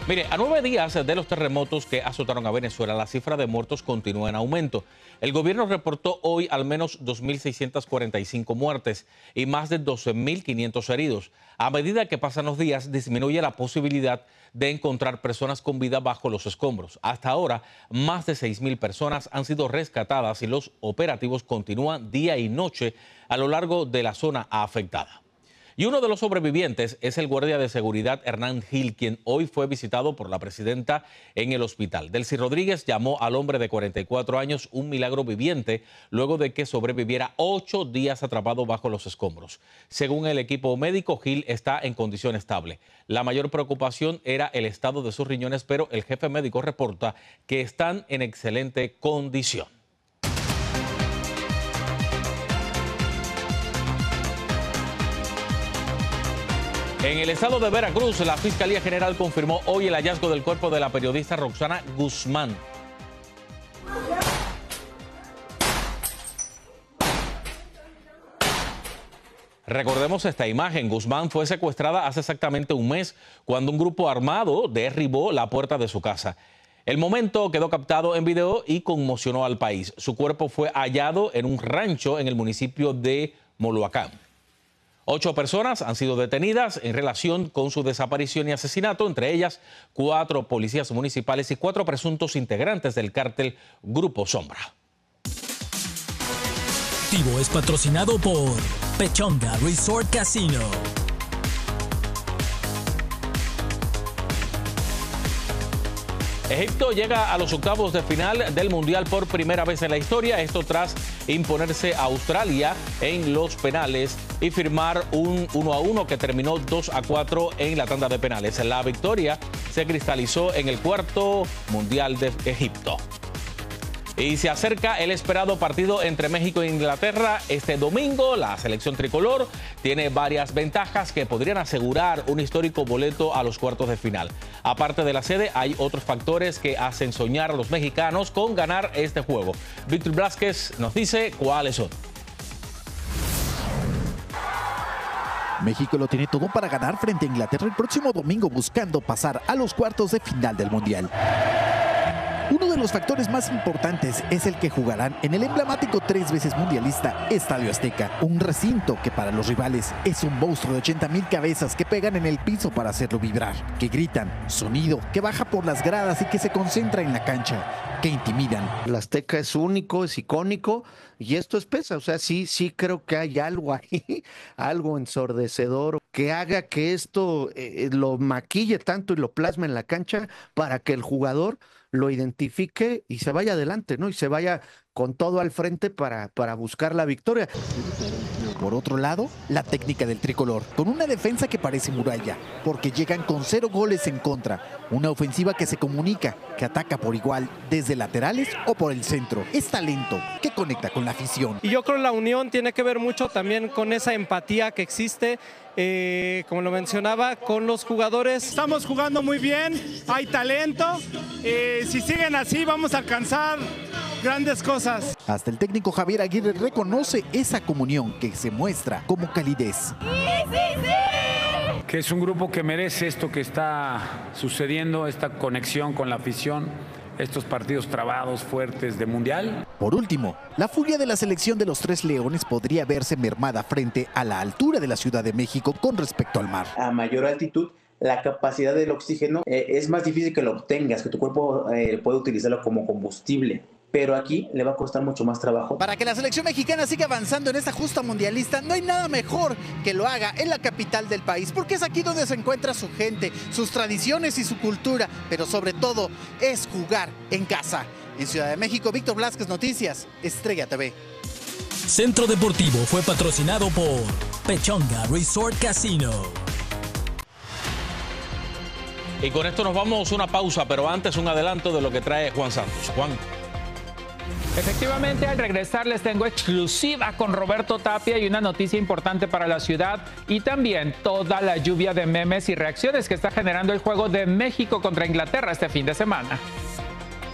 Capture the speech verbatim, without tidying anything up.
Mire, a nueve días de los terremotos que azotaron a Venezuela, la cifra de muertos continúa en aumento. El gobierno reportó hoy al menos dos mil seiscientas cuarenta y cinco muertes y más de doce mil quinientos heridos. A medida que pasan los días, disminuye la posibilidad de encontrar personas con vida bajo los escombros. Hasta ahora, más de seis mil personas han sido rescatadas y los operativos continúan día y noche a lo largo de la zona afectada. Y uno de los sobrevivientes es el guardia de seguridad Hernán Gil, quien hoy fue visitado por la presidenta en el hospital. Delcy Rodríguez llamó al hombre de cuarenta y cuatro años un milagro viviente luego de que sobreviviera ocho días atrapado bajo los escombros. Según el equipo médico, Gil está en condición estable. La mayor preocupación era el estado de sus riñones, pero el jefe médico reporta que están en excelente condición. En el estado de Veracruz, la Fiscalía General confirmó hoy el hallazgo del cuerpo de la periodista Roxana Guzmán. Recordemos esta imagen. Guzmán fue secuestrada hace exactamente un mes cuando un grupo armado derribó la puerta de su casa. El momento quedó captado en video y conmocionó al país. Su cuerpo fue hallado en un rancho en el municipio de Moloacán. Ocho personas han sido detenidas en relación con su desaparición y asesinato, entre ellas cuatro policías municipales y cuatro presuntos integrantes del cártel Grupo Sombra. Tivo es patrocinado por Pechonga Resort Casino. Egipto llega a los octavos de final del Mundial por primera vez en la historia, esto tras imponerse a Australia en los penales y firmar un uno a uno que terminó dos a cuatro en la tanda de penales. La victoria se cristalizó en el cuarto Mundial de Egipto. Y se acerca el esperado partido entre México e Inglaterra este domingo. La selección tricolor tiene varias ventajas que podrían asegurar un histórico boleto a los cuartos de final. Aparte de la sede, hay otros factores que hacen soñar a los mexicanos con ganar este juego. Víctor Blázquez nos dice cuáles son. México lo tiene todo para ganar frente a Inglaterra el próximo domingo, buscando pasar a los cuartos de final del Mundial. Uno de los factores más importantes es el que jugarán en el emblemático tres veces mundialista Estadio Azteca, un recinto que para los rivales es un monstruo de ochenta mil cabezas que pegan en el piso para hacerlo vibrar, que gritan, sonido que baja por las gradas y que se concentra en la cancha, que intimidan. El Azteca es único, es icónico y esto es pesa, o sea, sí, sí creo que hay algo ahí, algo ensordecedor que haga que esto eh, lo maquille tanto y lo plasme en la cancha para que el jugador lo identifique y se vaya adelante, ¿no? Y se vaya con todo al frente para, para buscar la victoria. Por otro lado, la técnica del tricolor, con una defensa que parece muralla, porque llegan con cero goles en contra, una ofensiva que se comunica, que ataca por igual desde laterales o por el centro. Es talento que conecta con la afición. Y yo creo que la unión tiene que ver mucho también con esa empatía que existe, eh, como lo mencionaba, con los jugadores. Estamos jugando muy bien, hay talento, eh, si siguen así vamos a alcanzar grandes cosas. Hasta el técnico Javier Aguirre reconoce esa comunión que se muestra como calidez. ¡Sí, sí, sí! Que es un grupo que merece esto que está sucediendo, esta conexión con la afición, estos partidos trabados, fuertes de Mundial. Por último, la furia de la selección de los Tres Leones podría verse mermada frente a la altura de la Ciudad de México con respecto al mar. A mayor altitud, la capacidad del oxígeno eh, es más difícil que lo obtengas, que tu cuerpo eh, puede utilizarlo como combustible. Pero aquí le va a costar mucho más trabajo. Para que la selección mexicana siga avanzando en esta justa mundialista, no hay nada mejor que lo haga en la capital del país, porque es aquí donde se encuentra su gente, sus tradiciones y su cultura, pero sobre todo es jugar en casa. En Ciudad de México, Víctor Blázquez, Noticias, Estrella T V. Centro Deportivo fue patrocinado por Pechonga Resort Casino. Y con esto nos vamos a una pausa, pero antes un adelanto de lo que trae Juan Santos. Juan. Efectivamente, al regresar les tengo exclusiva con Roberto Tapia y una noticia importante para la ciudad y también toda la lluvia de memes y reacciones que está generando el juego de México contra Inglaterra este fin de semana.